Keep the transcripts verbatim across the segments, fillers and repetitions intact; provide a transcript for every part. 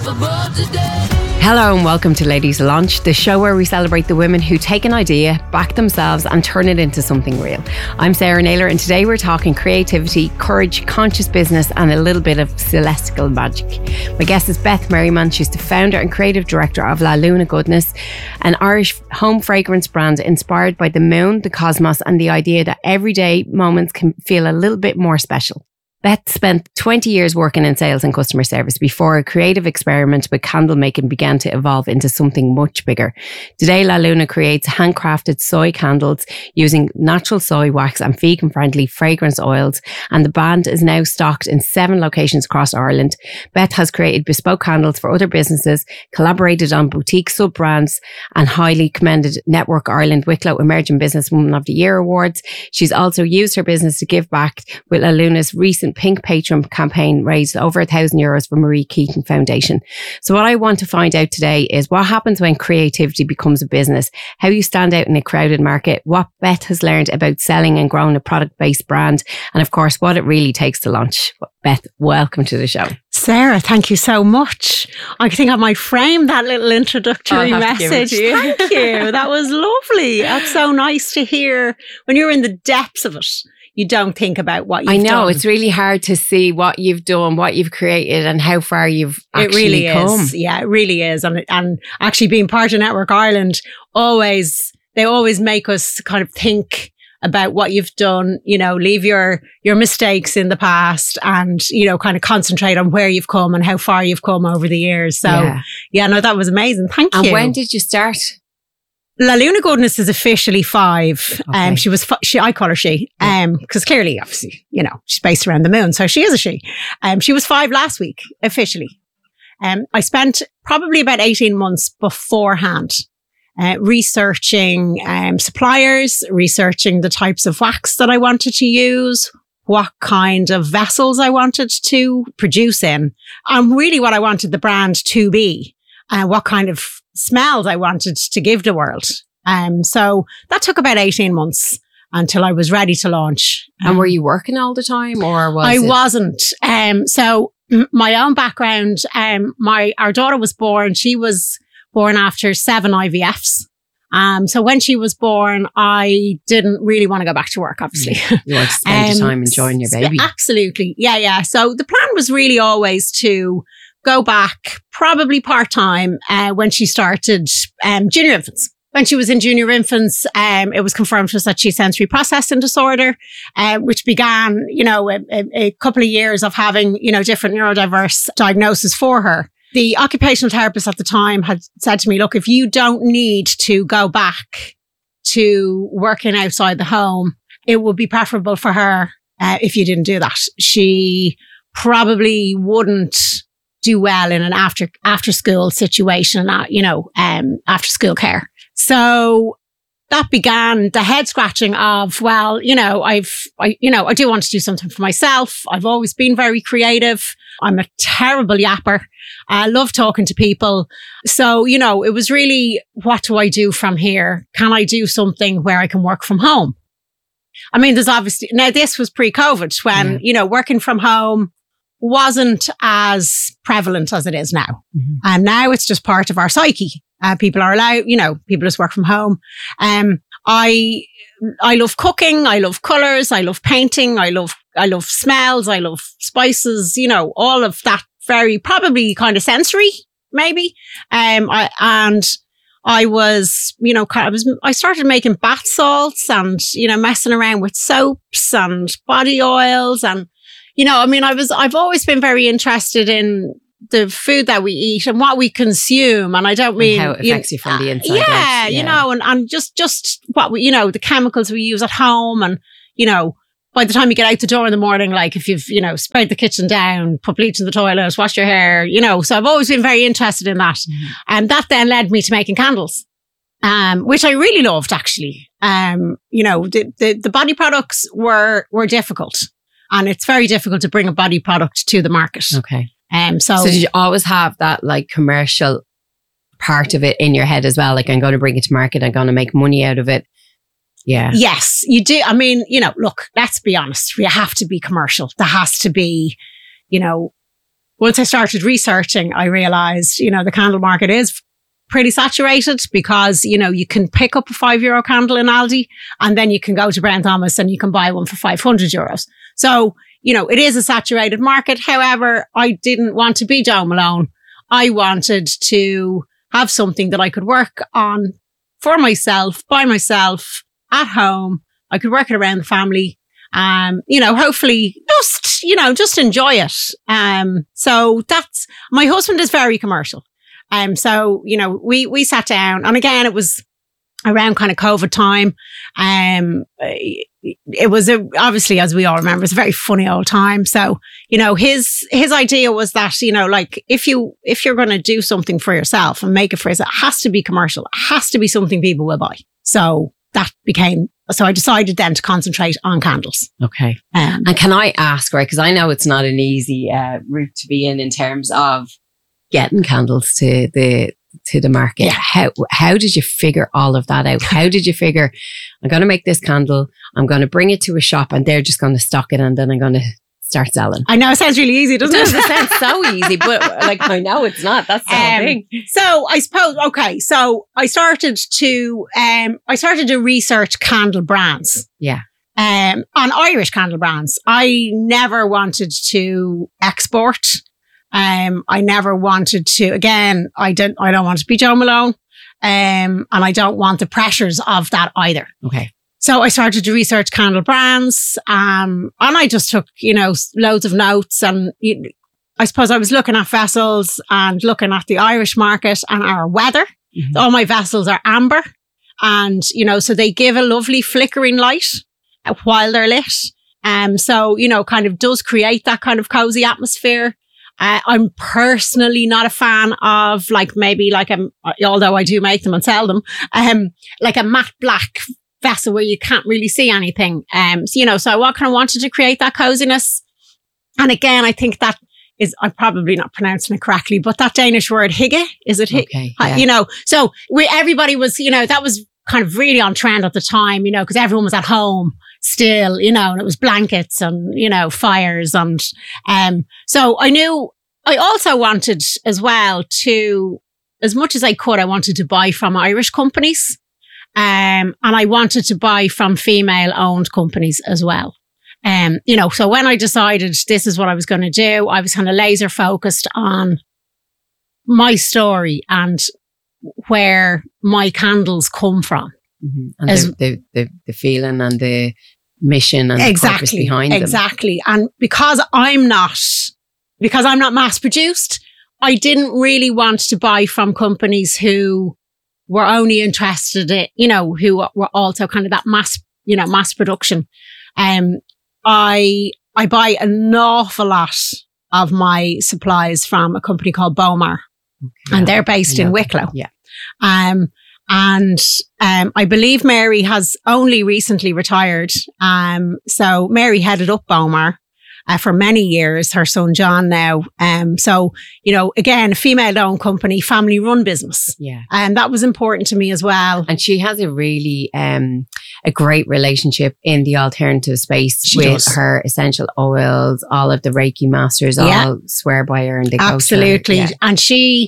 Hello and welcome to Ladies Launch, the show where we celebrate the women who take an idea, back themselves and turn it into something real. I'm Sarah Naylor and today we're talking creativity, courage, conscious business and a little bit of celestial magic. My guest is Beth Merriman. She's the founder and creative director of La Luna Goodness, an Irish home fragrance brand inspired by the moon, the cosmos and the idea that everyday moments can feel a little bit more special. Beth spent twenty years working in sales and customer service before a creative experiment with candle making began to evolve into something much bigger. Today, La Luna creates handcrafted soy candles using natural soy wax and vegan-friendly fragrance oils, and the brand is now stocked in seven locations across Ireland. Beth has created bespoke candles for other businesses, collaborated on boutique sub-brands, and highly commended Network Ireland Wicklow Emerging Businesswoman of the Year awards. She's also used her business to give back with La Luna's recent Pink Patron campaign raised over a thousand euros for Marie Keating Foundation. So what I want to find out today is what happens when creativity becomes a business, how you stand out in a crowded market, what Beth has learned about selling and growing a product-based brand, and of course, what it really takes to launch. Beth, welcome to the show. Sarah, thank you so much. I think I might frame that little introductory message. You. Thank you. That was lovely. That's so nice to hear when you're in the depths of it. You don't think about what you've done. I know, done. It's really hard to see what you've done, what you've created and how far you've actually it really come. Is. Yeah, it really is. And, and actually being part of Network Ireland, always, they always make us kind of think about what you've done, you know, leave your, your mistakes in the past and, you know, kind of concentrate on where you've come and how far you've come over the years. So yeah, yeah no, that was amazing. Thank and you. And when did you start? La Luna Goodness is officially five. Okay. Um, she was, fi- she, I call her she, um, because clearly, obviously, you know, she's based around the moon. So she is a she. Um, she was five last week, officially. Um, I spent probably about eighteen months beforehand, uh, researching, um, suppliers, researching the types of wax that I wanted to use, what kind of vessels I wanted to produce in, and really what I wanted the brand to be, and uh, what kind of smells I wanted to give the world. Um, so that took about eighteen months until I was ready to launch. Um, and were you working all the time or was I it? wasn't. Um, so m- my own background, um, my, our daughter was born, she was born after seven I V Fs. Um, so when she was born, I didn't really want to go back to work, obviously. You want to spend um, your time enjoying your baby. Absolutely. Yeah, yeah. So the plan was really always to go back probably part-time uh, when she started um, junior infants. When she was in junior infants, um, it was confirmed to us that she had sensory processing disorder, uh, which began, you know, a, a, a couple of years of having, you know, different neurodiverse diagnoses for her. The occupational therapist at the time had said to me, look, if you don't need to go back to working outside the home, it would be preferable for her uh, if you didn't do that. She probably wouldn't do well in an after after school situation, uh, you know, um, after school care. So that began the head scratching of, well, you know, I've, I, you know, I do want to do something for myself. I've always been very creative. I'm a terrible yapper. I love talking to people. So, you know, it was really, what do I do from here? Can I do something where I can work from home? I mean, there's obviously, now this was pre-COVID when, yeah. you know, working from home wasn't as prevalent as it is now. Mm-hmm. And now it's just part of our psyche. Uh, people are allowed, you know, people just work from home. Um, I, I love cooking. I love colors. I love painting. I love, I love smells. I love spices, you know, all of that very probably kind of sensory, maybe. Um, I, and I was, you know, kind of, I was, I started making bath salts and, you know, messing around with soaps and body oils and, you know, I mean, I was, I've always been very interested in the food that we eat and what we consume. And I don't mean and how it affects you, you from the inside yeah, out. Yeah, you know, and, and just, just what we, you know, the chemicals we use at home. And, you know, by the time you get out the door in the morning, like if you've, you know, sprayed the kitchen down, put bleach in the toilet, washed your hair, you know, so I've always been very interested in that. Mm-hmm. And that then led me to making candles. Um, which I really loved actually. Um, you know, the, the, the body products were, were difficult. And it's very difficult to bring a body product to the market. Okay. Um, so, so did you always have that like commercial part of it in your head as well? Like, I'm going to bring it to market. I'm going to make money out of it. Yeah. Yes, you do. I mean, you know, look, let's be honest. You have to be commercial. There has to be, you know, once I started researching, I realized, you know, the candle market is pretty saturated because, you know, you can pick up a five euro candle in Aldi and then you can go to Brown Thomas and you can buy one for five hundred euros. So, you know, it is a saturated market. However, I didn't want to be Jo Malone. I wanted to have something that I could work on for myself, by myself, at home. I could work it around the family. Um, you know, hopefully just, you know, just enjoy it. Um, so that's, my husband is very commercial. Um, so, you know, we, we sat down and again, it was around kind of COVID time. Um, it was a, obviously, as we all remember, it's a very funny old time. So, you know, his, his idea was that, you know, like if you, if you're going to do something for yourself and make it for yourself, it has to be commercial. It has to be something people will buy. So that became, so I decided then to concentrate on candles. Okay. Um, and can I ask, right, because I know it's not an easy uh, route to be in in terms of getting candles to the to the market. Yeah. How how did you figure all of that out? How did you figure, I'm going to make this candle, I'm going to bring it to a shop and they're just going to stock it and then I'm going to start selling? I know it sounds really easy, doesn't it? It, it sounds so easy, but like I know it's not. That's the um, whole thing. So I suppose, okay, so I started to, um, I started to research candle brands. Yeah. Um, on Irish candle brands. I never wanted to export. Um, I never wanted to, again, I don't, I don't want to be Jo Malone. Um, and I don't want the pressures of that either. Okay. So I started to research candle brands. Um, and I just took, you know, loads of notes and you, I suppose I was looking at vessels and looking at the Irish market and our weather. Mm-hmm. All my vessels are amber and, you know, so they give a lovely flickering light while they're lit. Um, so, you know, kind of does create that kind of cozy atmosphere. Uh, I'm personally not a fan of like maybe like a, although I do make them and sell them, um, like a matte black vessel where you can't really see anything. Um, so, you know, so I kind of wanted to create that coziness. And again, I think that is, I'm probably not pronouncing it correctly, but that Danish word hygge, is it? Hygge? Okay, yeah. You know, so we, everybody was, you know, that was kind of really on trend at the time, you know, because everyone was at home still, you know, and it was blankets and, you know, fires. And, um, so I knew I also wanted as well to, as much as I could, I wanted to buy from Irish companies. Um, and I wanted to buy from female owned companies as well. Um, you know, so when I decided this is what I was going to do, I was kind of laser focused on my story and where my candles come from. Mm-hmm. And As, the, the, the, the feeling and the mission and exactly, the purpose behind them. Exactly. And because I'm not, because I'm not mass produced, I didn't really want to buy from companies who were only interested in, you know, who were also kind of that mass, you know, mass production. Um, I, I buy an awful lot of my supplies from a company called Bomar, okay. And they're based in Wicklow. Yeah. Um, and, um, I believe Mary has only recently retired. Um, so Mary headed up Bomar. Uh, for many years, her son John now. Um, so, you know, again, a female-owned company, family-run business. Yeah. And that was important to me as well. And she has a really, um, a great relationship in the alternative space she with does. her essential oils. All of the Reiki masters yeah. all swear by her and they absolutely. go to her. Yeah. And she,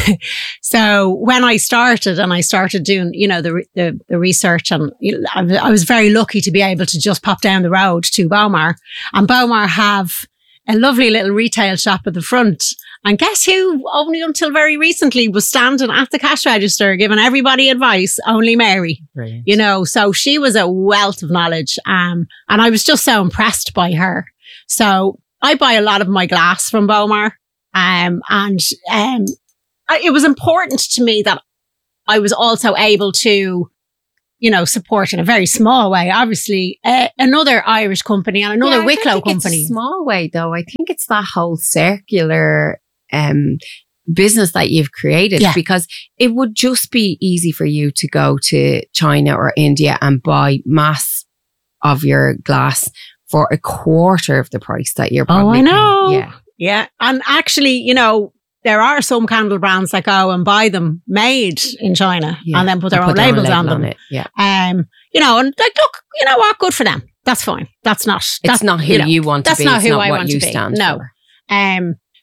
so when I started and I started doing, you know, the the, the research, and you know, I was very lucky to be able to just pop down the road to Bomar, and Bomar have a lovely little retail shop at the front. And guess who only until very recently was standing at the cash register giving everybody advice? Only Mary. Brilliant. You know, so she was a wealth of knowledge. Um, and I was just so impressed by her. So I buy a lot of my glass from Bomar. Um, and um, I, it was important to me that I was also able to, you know, support in a very small way, obviously, uh, another Irish company and another yeah, Wicklow I don't think company. It's a small way, though. I think it's that whole circular um, business that you've created, yeah. because it would just be easy for you to go to China or India and buy mass of your glass for a quarter of the price that you're probably Oh, I know. paying. Yeah. Yeah. And actually, you know, there are some candle brands that go and buy them made in China Yeah. and then put their, And own, labels label on them. on it. Yeah. Um, you know, and like, look, you know what? Good for them. That's fine. That's not, It's that's not who you, know, you want to that's be. not It's who not I what want you to be. stand No. for. Um,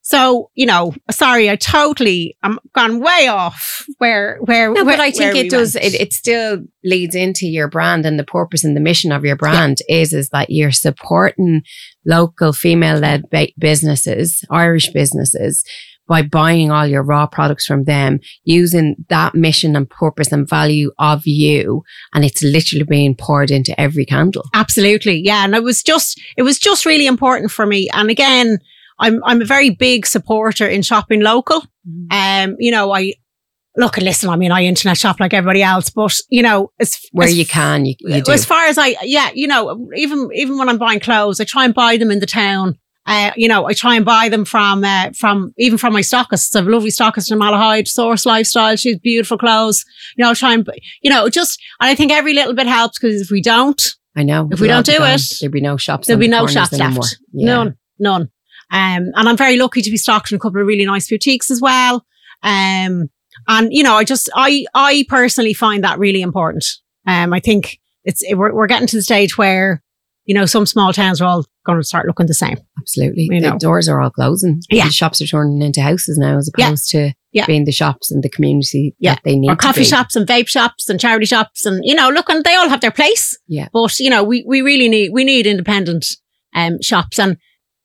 So, you know, sorry, I totally, I'm gone way off where, where, No, where, but I think where it we does, went. it, it still leads into your brand, and the purpose and the mission of your brand yeah. is, is that you're supporting local female-led ba- businesses, Irish businesses, by buying all your raw products from them, using that mission and purpose and value of you. And it's literally being poured into every candle. Absolutely. Yeah. And it was just, it was just really important for me. And again, I'm, I'm a very big supporter in shopping local. Mm. Um, you know, I, look, listen, I mean, I internet shop like everybody else, but you know, as, where as, you can, you, you do. As far as I, yeah, you know, even, even when I'm buying clothes, I try and buy them in the town. Uh, you know, I try and buy them from, uh, from, even from my stockists. I have a lovely stockist in Malahide, Source Lifestyle. She's beautiful clothes. You know, I try and, you know, just, and I think every little bit helps, because if we don't, I know, if we don't do it, there'd be no shops. There'd be the no shops anymore. left. Yeah. None, none. Um, and I'm very lucky to be stocked in a couple of really nice boutiques as well. Um, and you know, I just, I, I personally find that really important. Um, I think it's, it, we're, we're getting to the stage where, you know, some small towns are all going to start looking the same. Absolutely. You the know. doors are all closing. Yeah. The shops are turning into houses now, as opposed yeah. to yeah. being the shops and the community yeah. that they need or coffee to be. shops and vape shops and charity shops. And, you know, look, and they all have their place. Yeah. But, you know, we, we really need, we need independent um, shops. And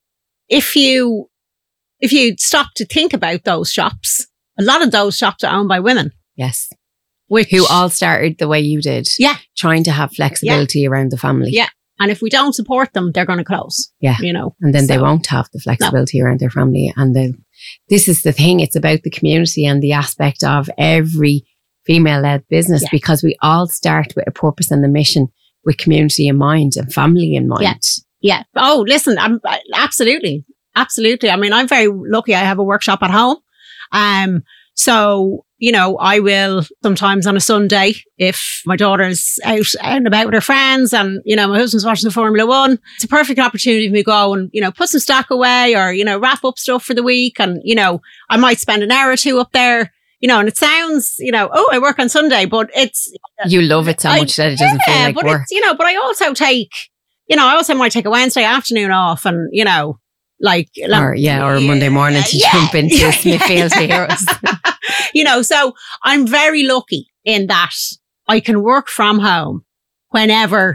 if you, if you stop to think about those shops, a lot of those shops are owned by women. Yes. Which, who all started the way you did. Yeah. Trying to have flexibility yeah. around the family. Yeah. And if we don't support them, they're going to close. Yeah. You know. And then so. they won't have the flexibility no. around their family. And the, this is the thing. It's about the community and the aspect of every female-led business, yeah. because we all start with a purpose and a mission, with community in mind and family in mind. Yeah. Yeah. Oh, listen, I'm absolutely. Absolutely. I mean, I'm very lucky. I have a workshop at home. Um, so, you know, I will sometimes on a Sunday, if my daughter's out and about with her friends and, you know, my husband's watching the Formula One, it's a perfect opportunity for me to go and, you know, put some stock away or, you know, wrap up stuff for the week. And, you know, I might spend an hour or two up there, you know, and it sounds, you know, oh, I work on Sunday, but it's... You love it so I, much that it doesn't yeah, feel like but work. It's, you know, but I also take, you know, I also might take a Wednesday afternoon off and, you know, like... Or, yeah, or a Monday morning to yeah, jump into yeah, Smithfield to hear us. You know, so I'm very lucky in that I can work from home whenever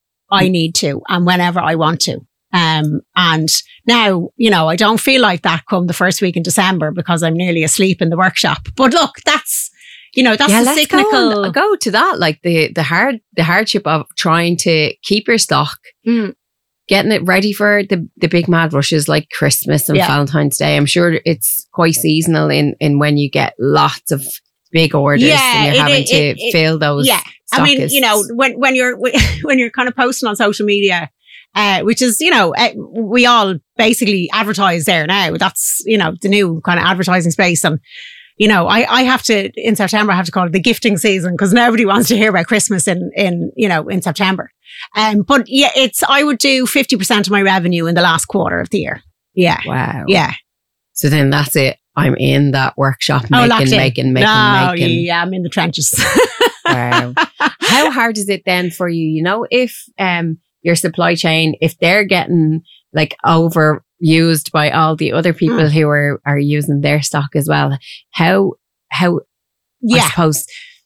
I need to and whenever I want to. Um, and now, you know, I don't feel like that come the first week in December because I'm nearly asleep in the workshop. But look, that's, you know, that's yeah, the let's cyclical. Go, go to that, like the, the hard, the hardship of trying to keep your stock, mm. getting it ready for the, the big mad rushes like Christmas and yeah. Valentine's Day. I'm sure it's quite seasonal in, in when you get lots of big orders yeah, and you're it, having it, to it, fill those. Yeah. I mean, you know, when, when you're, when you're kind of posting on social media, uh, which is, you know, uh, we all basically advertise there now. That's, you know, the new kind of advertising space. And, you know, I, I have to, in September, I have to call it the gifting season because nobody wants to hear about Christmas in, in, you know, in September. Um, but yeah, it's, I would do fifty percent of my revenue in the last quarter of the year. Yeah. Wow. Yeah. So then that's it. I'm in that workshop making, oh, making, making, making, no, making. Yeah, I'm in the trenches. Wow. How hard is it then for you? You know, if, um, your supply chain, if they're getting like overused by all the other people mm. who are, are using their stock as well, how, how, yeah. I suppose,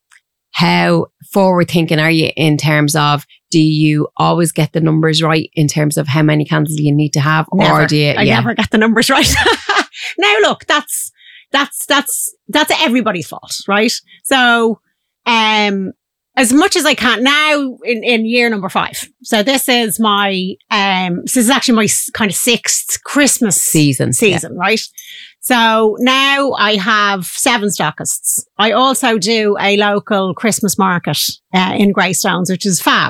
how forward thinking are you in terms of, do you always get the numbers right in terms of how many candles you need to have? Never. Or do you, I yeah. never get the numbers right. Now look, that's, that's, that's, that's everybody's fault, right? So, um, as much as I can now in, in year number five. So this is my, um, this is actually my kind of sixth Christmas season, season, yeah. right? So now I have seven stockists. I also do a local Christmas market uh, in Greystones, which is fab.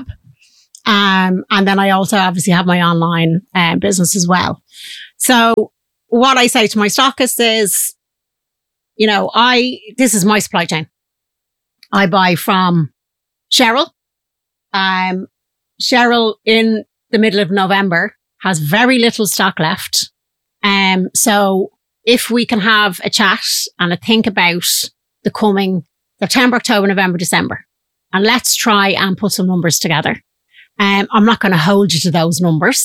Um, and then I also obviously have my online uh, business as well. So what I say to my stockists is, you know, I, this is my supply chain. I buy from Cheryl. Um, Cheryl in the middle of November has very little stock left. Um, so if we can have a chat and a think about the coming September, October, November, December, and let's try and put some numbers together. Um, I'm not going to hold you to those numbers.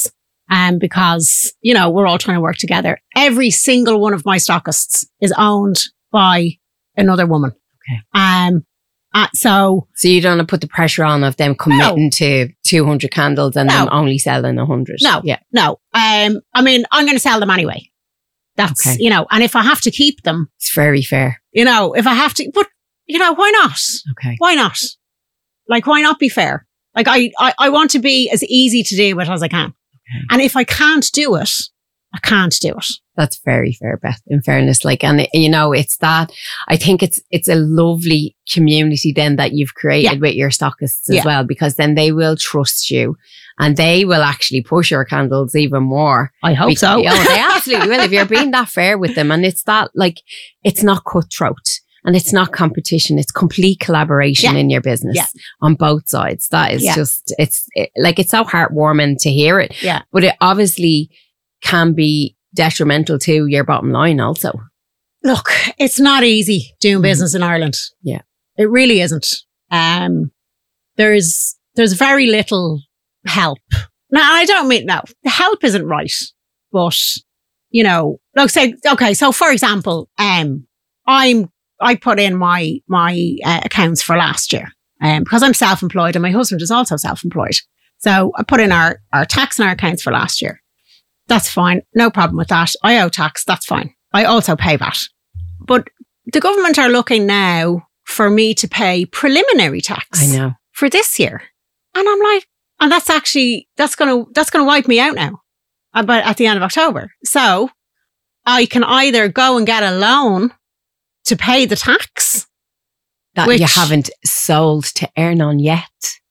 Um, because, you know, we're all trying to work together. Every single one of my stockists is owned by another woman. Okay. Um, uh, so. So you don't want to put the pressure on of them committing no. to two hundred candles and no. them only selling one hundred. No. Yeah. No. Um, I mean, I'm going to sell them anyway. That's, okay. you know, and if I have to keep them. It's very fair. You know, if I have to, but, you know, why not? Okay. Why not? Like, why not be fair? Like, I, I, I want to be as easy to deal with as I can. Okay. And if I can't do it, I can't do it. That's very fair, Beth, in fairness. Like, and you know, it's that, I think it's, it's a lovely community then that you've created yeah. with your stockists as yeah. well, because then they will trust you and they will actually push your candles even more. I hope because, so. Oh, they absolutely will if you're being that fair with them. And it's that, like, it's not cutthroat. And it's not competition. It's complete collaboration yeah. in your business yeah. on both sides. That is yeah. just, it's it, like, it's so heartwarming to hear it. Yeah. But it obviously can be detrimental to your bottom line also. Look, it's not easy doing mm-hmm. business in Ireland. Yeah. It really isn't. Um, there's, there's very little help. Now, I don't mean, no, the help isn't right. But, you know, like say, okay, so for example, um, I'm, I put in my, my uh, accounts for last year, um, because I'm self-employed and my husband is also self-employed. So I put in our, our tax and our accounts for last year. That's fine. No problem with that. I owe tax. That's fine. I also pay that. But the government are looking now for me to pay preliminary tax. I know. For this year. And I'm like, and that's actually, that's going to, that's going to wipe me out now about at the end of October. So I can either go and get a loan to pay the tax that which, you haven't sold to earn on yet.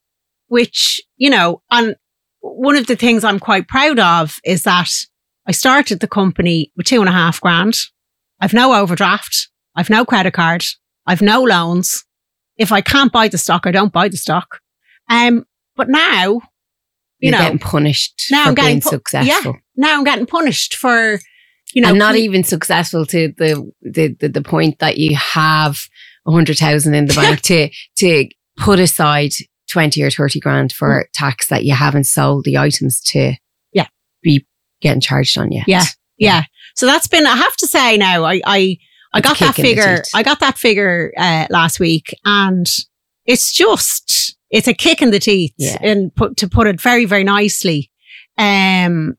Which, you know, and one of the things I'm quite proud of is that I started the company with two and a half grand. I've no overdraft. I've no credit card. I've no loans. If I can't buy the stock, I don't buy the stock. Um, but now, you You're know, getting punished now for I'm getting being pu- successful. Yeah, now I'm getting punished for, you know, and not even successful to the the the, the point that you have a hundred thousand in the bank to to put aside twenty or thirty grand for mm. tax that you haven't sold the items to. Yeah, be getting charged on yet. Yeah, yeah. So that's been. I have to say now, I I, I got that figure. I got that figure uh, last week, and it's just it's a kick in the teeth. Yeah. And put to put it very very nicely. Um.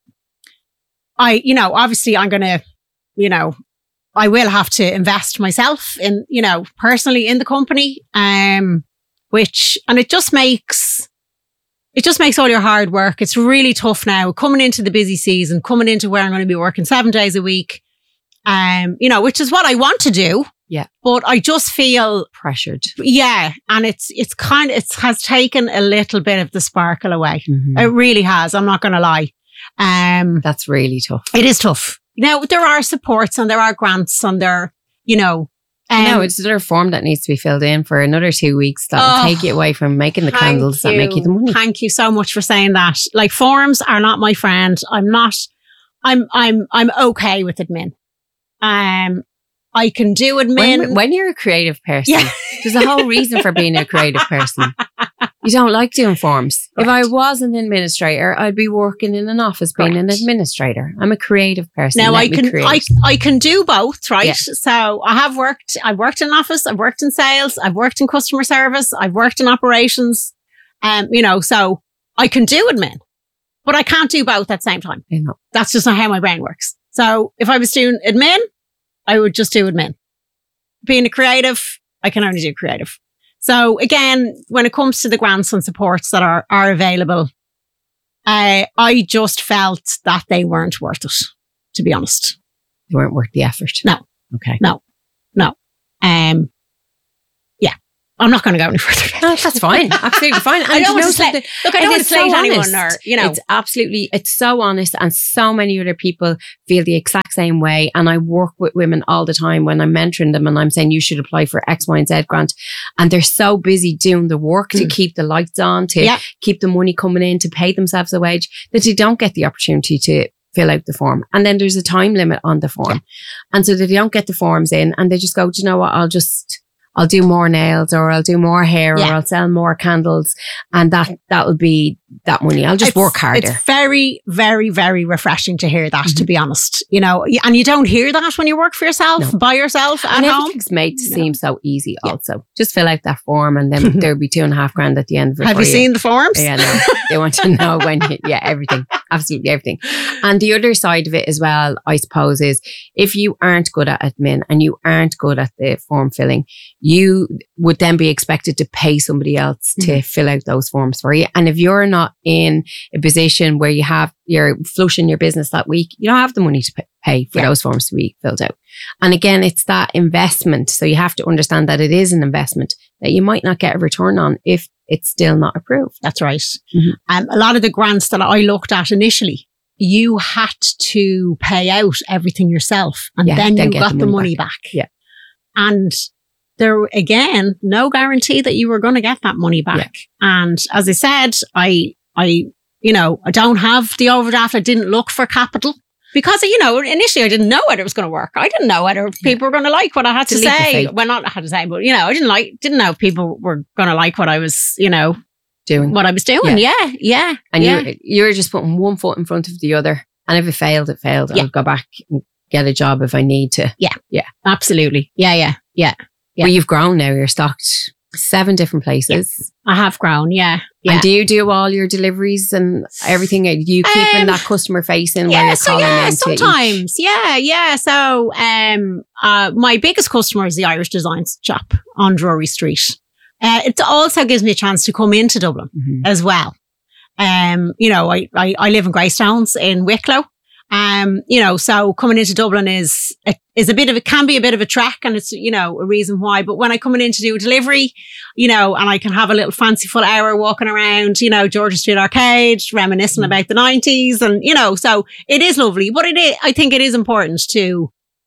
I, you know, obviously I'm going to, you know, I will have to invest myself in, you know, personally in the company, um, which, and it just makes, it just makes all your hard work. It's really tough now coming into the busy season, coming into where I'm going to be working seven days a week, um, you know, which is what I want to do. Yeah. But I just feel pressured. Yeah. And it's, it's kind of, it has taken a little bit of the sparkle away. Mm-hmm. It really has. I'm not going to lie. Um, That's really tough. It is tough. Now, there are supports and there are grants and there, you know. Um, no, it's another form that needs to be filled in for another two weeks that oh, will take you away from making the candles you. that make you the money. Thank you so much for saying that. Like, forms are not my friend. I'm not, I'm, I'm, I'm okay with admin. Um, I can do admin. When, when you're a creative person, yeah. there's a whole reason for being a creative person. You don't like doing forms. Right. If I was an administrator, I'd be working in an office being right. an administrator. I'm a creative person. Now Let I can, I, I can do both, right? Yeah. So I have worked, I've worked in office, I've worked in sales, I've worked in customer service, I've worked in operations. Um, you know, so I can do admin, but I can't do both at the same time. You know. That's just not how my brain works. So if I was doing admin, I would just do admin. Being a creative, I can only do creative. So again, when it comes to the grants and supports that are, are available, uh, I just felt that they weren't worth it, to be honest. They weren't worth the effort? No. Okay. No. No. Um, yeah. I'm not going to go any further. No, that's fine. Absolutely fine. I don't want to slate, look, I don't want to slate anyone or, you know. It's absolutely, it's so honest and so many other people feel the exact same way. And I work with women all the time when I'm mentoring them and I'm saying you should apply for X, Y and Z grant. And they're so busy doing the work to mm. keep the lights on, to yeah. keep the money coming in, to pay themselves a wage, that they don't get the opportunity to fill out the form. And then there's a time limit on the form. Yeah. And so they don't get the forms in and they just go, do you know what, I'll just... I'll do more nails, or I'll do more hair, Yeah. or I'll sell more candles, and that that will be that money. I'll just It's- work harder. It's very, very, very refreshing to hear that, Mm-hmm. to be honest. You know, y- and you don't hear that when you work for yourself, No. by yourself at and home. everything's made to No. seem so easy. Yeah. Also, just fill out that form, and then there'll be two and a half grand at the end of it. Have for you seen the forms? Yeah, no, they want to know when. You, yeah, everything, absolutely everything. And the other side of it as well, I suppose, is if you aren't good at admin and you aren't good at the form filling, you would then be expected to pay somebody else to Mm-hmm. fill out those forms for you. And if you're not in a position where you have you're flushing your business that week, you don't have the money to pay, pay for Yeah. those forms to be filled out. And again, it's that investment. So you have to understand that it is an investment that you might not get a return on if it's still not approved. That's right. Mhm. Um, a lot of the grants that I looked at initially, you had to pay out everything yourself, and Yeah, then then you get got the the money money back. Yeah. And there, again, no guarantee that you were going to get that money back. And as I said, I, I, you know, I don't have the overdraft. I didn't look for capital because, you know, initially I didn't know whether it was going to work. I didn't know whether people were going to like what I had It's to a leap of say. faith. Well, not I had to say, but, you know, I didn't like, didn't know if people were going to like what I was, you know, Doing what I was doing. Yeah. Yeah. and yeah. you're you're just putting one foot in front of the other. And if it failed, it failed. Yeah. I'll go back and get a job if I need to. Absolutely. Yeah. Yeah. Yeah. Yeah. Well, you've grown now. You're stocked seven different places. I have grown. Yeah. Yeah. And do you do all your deliveries and everything? Are you keeping Um, that customer facing where yeah, you're so calling yeah, into each- sometimes. Yeah, yeah. So um uh my biggest customer is the Irish Design Shop on Drury Street. Uh, it also gives me a chance to come into Dublin Mhm. as well. Um, you know, I, I, I live in Greystones in Wicklow. Um, you know, so coming into Dublin is is a bit of it can be a bit of a trek, and it's, you know, a reason why. But when I come in to do a delivery, you know, and I can have a little fanciful hour walking around, you know, Georgia Street Arcade, reminiscing Mm. about the nineties, and you know, so it is lovely. But it is, I think it is important to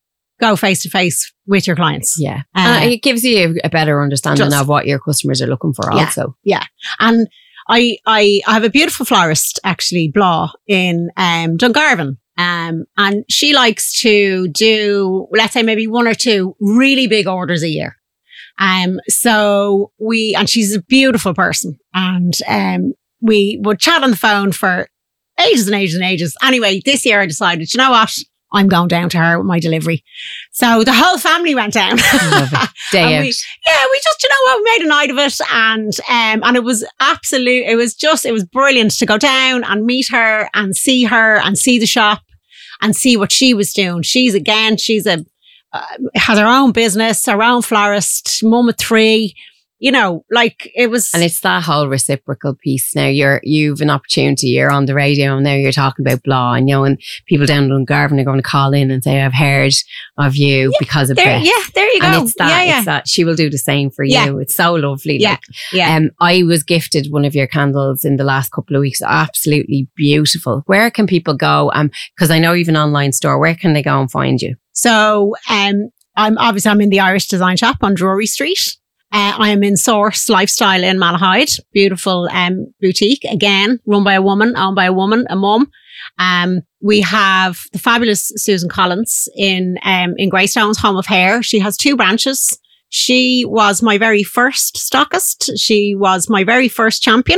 go face to face with your clients. Yeah. Uh, and it gives you a better understanding Just- of what your customers are looking for Yeah. also. And I, I, I have a beautiful florist, actually, Blah, in um, Dungarvan. Um, and she likes to do, let's say, maybe one or two really big orders a year. Um, so we, and she's a beautiful person. And um, we would chat on the phone for ages and ages and ages. Anyway, this year I decided, you know what? I'm going down to her with my delivery. So the whole family went down. Love it. Day And out. we- yeah, we just, you know what, we made a night of it, and um, and it was absolute. It was just, it was brilliant to go down and meet her and see her and see the shop and see what she was doing. She's again, she's a uh, has her own business, her own florist, mum of three. You know, like it was. And it's that whole reciprocal piece. Now you're, you've an opportunity, you're on the radio and now you're talking about Blah, and you know, and people down in Garvan are going to call in and say, I've heard of you Yeah, because of there, Beth. yeah, there you go. And it's that, yeah, yeah, it's that she will do the same for Yeah. you. It's so lovely. Yeah, Like, yeah. Um, I was gifted one of your candles in the last couple of weeks. Absolutely beautiful. Where can people go? Um, because I know you've an online store. Where can they go and find you? So, um, I'm obviously I'm in the Irish Design Shop on Drury Street. Uh, I am in Source Lifestyle in Malahide, beautiful um, boutique, again, run by a woman, owned by a woman, a mum. Um, we have the fabulous Susan Collins in um, in Greystones, Home of Hair. She has two branches. She was my very first stockist. She was my very first champion.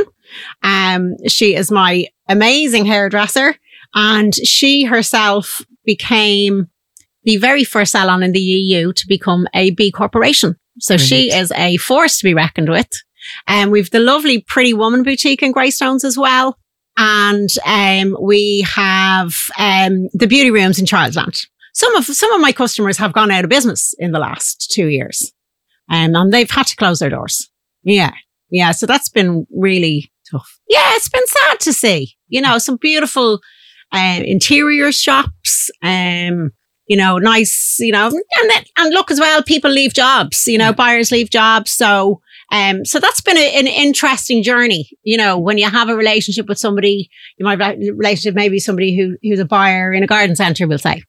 Um, she is my amazing hairdresser, and she herself became the very first salon in the E U to become a B corporation. So she is a force to be reckoned with. And we've the lovely Pretty Woman boutique in Greystones as well. And um, we have um, the beauty rooms in Charlesland. Some of some of my customers have gone out of business in the last two years. Um, and they've had to close their doors. Yeah. Yeah. So that's been really Tough. yeah, it's been sad to see. You know, some beautiful uh, interior shops, um, you know, nice, you know, and then, and look as well, people leave jobs, you know, Yeah. buyers leave jobs. So, um, so that's been a, an interesting journey. You know, when you have a relationship with somebody, you might have a relationship, maybe somebody who, who's a buyer in a garden centre, we'll say.